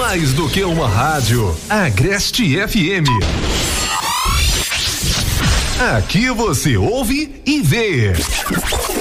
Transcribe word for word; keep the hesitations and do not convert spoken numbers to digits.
Mais do que uma rádio, Agreste F M. Aqui você ouve e vê.